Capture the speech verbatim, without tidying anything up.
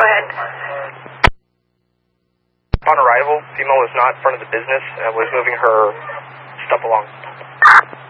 Go ahead. Upon arrival, female was not in front of the business and was moving her stuff along.